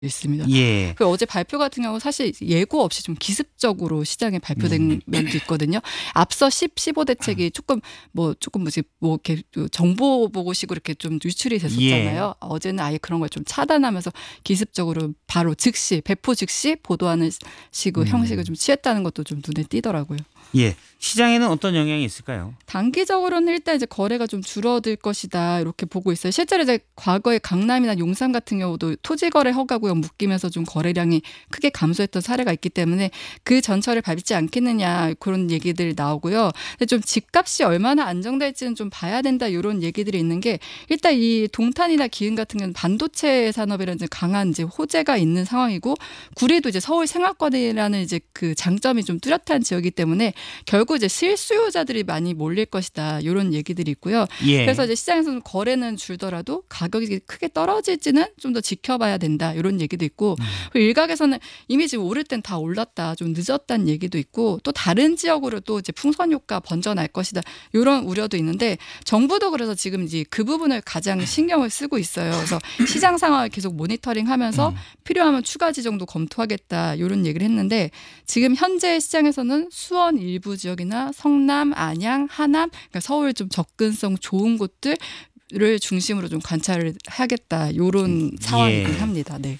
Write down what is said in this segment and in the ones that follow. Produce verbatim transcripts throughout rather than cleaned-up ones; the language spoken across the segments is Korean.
있습니다. 예. 그 어제 발표 같은 경우 사실 예고 없이 좀 기습적으로 시장에 발표된 음. 면도 있거든요. 앞서 십, 십오 대책이 조금 뭐 조금 뭐지 뭐 이렇게 정보 보고식으로 이렇게 좀 유출이 됐었잖아요. 예. 어제는 아예 그런 걸 좀 차단하면서 기습적으로 바로 즉시 배포 즉시 보도하는 식으로 음. 형식을 좀 취했다는 것도 좀 눈에 띄더라고요. 예. 시장에는 어떤 영향이 있을까요? 단기적으로는 일단 이제 거래가 좀 줄어들 것이다 이렇게 보고 있어요. 실제로 이제 과거에 강남이나 용산 같은 경우도 토지 거래 허가 구역 묶이면서 좀 거래량이 크게 감소했던 사례가 있기 때문에 그 전철을 밟지 않겠느냐 그런 얘기들이 나오고요. 근데 좀 집값이 얼마나 안정될지는 좀 봐야 된다 이런 얘기들이 있는 게 일단 이 동탄이나 기흥 같은 경우는 반도체 산업이라는 이제 강한 이제 호재가 있는 상황이고 구리도 이제 서울 생활권이라는 이제 그 장점이 좀 뚜렷한 지역이기 때문에 결국 이제 실수요자들이 많이 몰릴 것이다 이런 얘기들이 있고요. 예. 그래서 이제 시장에서는 거래는 줄더라도 가격이 크게 떨어질지는 좀 더 지켜봐야 된다 이런 얘기도 있고 음. 그리고 일각에서는 이미 지금 오를 땐 다 올랐다 좀 늦었다는 얘기도 있고 또 다른 지역으로 또 이제 풍선 효과 번져날 것이다 이런 우려도 있는데 정부도 그래서 지금 이제 그 부분을 가장 신경을 쓰고 있어요. 그래서 시장 상황을 계속 모니터링하면서 음. 필요하면 추가 지정도 검토하겠다 이런 얘기를 했는데 지금 현재 시장에서는 수원 일부 지역이나 성남, 안양, 하남, 그러니까 서울 좀 접근성 좋은 곳들 를 중심으로 좀 관찰을 하겠다 이런 상황이긴 예. 합니다. 네.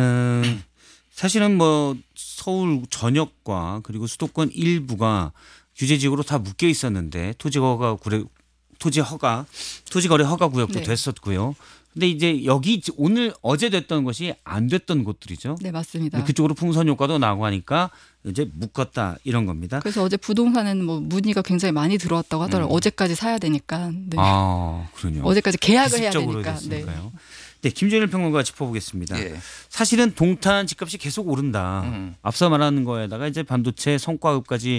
음, 사실은 뭐 서울 전역과 그리고 수도권 일부가 규제지역으로 다 묶여 있었는데 토지 허가 구래 토지 허가 토지 거래 허가 구역도 네. 됐었고요. 근데 이제 여기 오늘 어제 됐던 것이 안 됐던 곳들이죠. 네, 맞습니다. 그쪽으로 풍선 효과도 나고 하니까 이제 묶었다 이런 겁니다. 그래서 어제 부동산에는 뭐 문의가 굉장히 많이 들어왔다고 하더라고요. 음. 어제까지 사야 되니까. 네. 아, 그렇군요. 어제까지 계약을 해야 기습적으로 되니까. 네. 됐으니까요. 네, 김준일 평론가 짚어보겠습니다. 예. 사실은 동탄 집값이 계속 오른다. 음. 앞서 말하는 거에다가 이제 반도체 성과급까지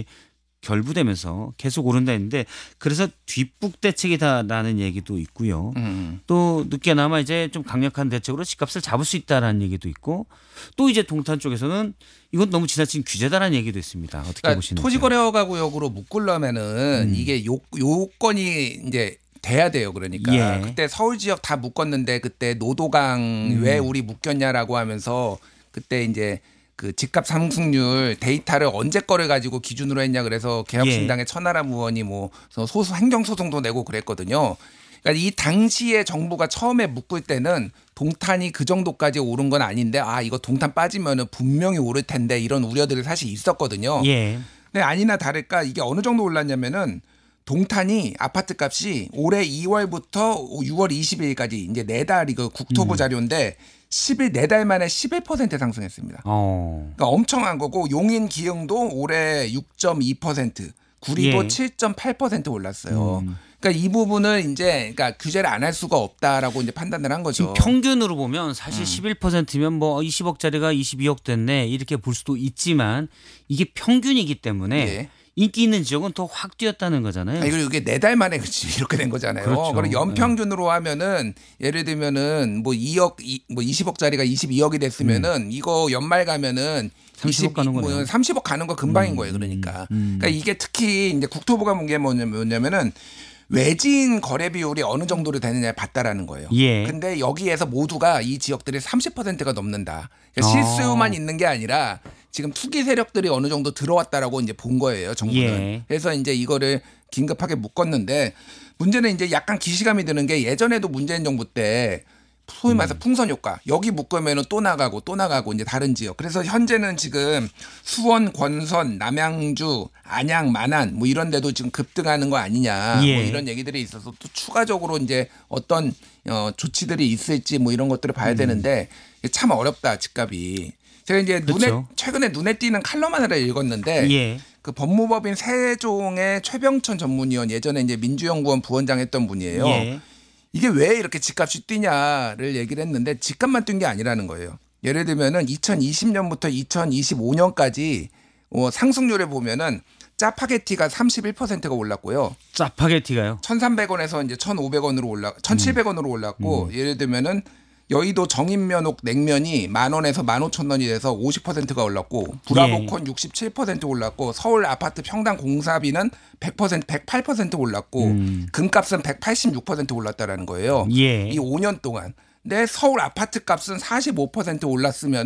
결부되면서 계속 오른다 했는데 그래서 뒷북 대책이다 라는 얘기도 있고요. 음. 또 늦게나마 이제 좀 강력한 대책으로 집값을 잡을 수 있다라는 얘기도 있고 또 이제 동탄 쪽에서는 이건 너무 지나친 규제다라는 얘기도 있습니다. 어떻게 그러니까 보시는지. 토지거래허가 구역으로 묶으려면은 음. 이게 요, 요건이 이제 돼야 돼요. 그러니까 예. 그때 서울 지역 다 묶었는데 그때 노도강 음. 왜 우리 묶였냐라고 하면서 그때 이제 그 집값 상승률 데이터를 언제 거를 가지고 기준으로 했냐 그래서 개혁신당의 예. 천하람 의원이 뭐 소수 행정소송도 내고 그랬거든요. 그러니까 이 당시에 정부가 처음에 묶을 때는 동탄이 그 정도까지 오른 건 아닌데 아 이거 동탄 빠지면은 분명히 오를 텐데 이런 우려들이 사실 있었거든요. 예. 근데 아니나 다를까 이게 어느 정도 올랐냐면은 동탄이 아파트 값이 올해 이월부터 유월 이십일까지 이제 네 달 이거 국토부 음. 자료인데 십일 네 달 만에 십일 퍼센트 상승했습니다. 어. 그러니까 엄청난 거고 용인 기흥도 올해 육 점 이 퍼센트, 구리도 예. 칠 점 팔 퍼센트 올랐어요. 음. 그러니까 이 부분을 이제 그러니까 규제를 안 할 수가 없다라고 이제 판단을 한 거죠. 지금 평균으로 보면 사실 음. 십일 퍼센트면 뭐 이십억짜리가 이십이억 됐네 이렇게 볼 수도 있지만 이게 평균이기 때문에 예. 인기 있는 지역은 더 확 뛰었다는 거잖아요. 아니, 그리고 이게 네 달 만에 그치 이렇게 된 거잖아요. 그렇죠. 그럼 연평균으로 하면은 예를 들면은 뭐 이억 이, 뭐 이십억짜리가 이십이억이 됐으면은 이거 연말 가면은 삼십억 가는 거네요. 뭐 삼십억 가는 거 금방인 음, 거예요. 그러니까. 음. 그러니까 이게 특히 이제 국토부가 본 게 뭐냐면은 외진 거래 비율이 어느 정도로 되느냐에 봤다라는 거예요. 예. 근데 여기에서 모두가 이 지역들이 삼십 퍼센트가 넘는다. 그러니까 어. 실수요만 있는 게 아니라 지금 투기 세력들이 어느 정도 들어왔다라고 이제 본 거예요, 정부는. 예. 그래서 이제 이거를 긴급하게 묶었는데 문제는 이제 약간 기시감이 드는 게 예전에도 문재인 정부 때 소위 말해서 음. 풍선 효과 여기 묶으면 또 나가고 또 나가고 이제 다른 지역 그래서 현재는 지금 수원, 권선, 남양주, 안양, 만안 뭐 이런 데도 지금 급등하는 거 아니냐 예. 뭐 이런 얘기들이 있어서 또 추가적으로 이제 어떤 어, 조치들이 있을지 뭐 이런 것들을 봐야 음. 되는데 참 어렵다 집값이 제가 이제 눈에 그렇죠. 최근에 눈에 띄는 칼럼 하나를 읽었는데 예. 그 법무법인 세종의 최병천 전문위원 예전에 이제 민주연구원 부원장 했던 분이에요. 예. 이게 왜 이렇게 집값이 뛰냐를 얘기를 했는데 집값만 뛴 게 아니라는 거예요. 예를 들면은 이천이십 년부터 이천이십오 년까지 어, 상승률을 보면은 짜파게티가 삼십일 퍼센트가 올랐고요. 짜파게티가요? 천삼백 원에서 이제 천오백 원으로 올라 천칠백 원으로 올랐고 음. 예를 들면은 여의도 정인면옥 냉면이 만 원에서 만 오천 원이 돼서 오십 퍼센트가 올랐고 브라보콘 예. 육십칠 퍼센트 올랐고 서울 아파트 평당 공사비는 백 퍼센트 백팔 퍼센트 올랐고 음. 금값은 백팔십육 퍼센트 올랐다라는 거예요. 예. 이 오 년 동안. 내 서울 아파트 값은 사십오 퍼센트 올랐으면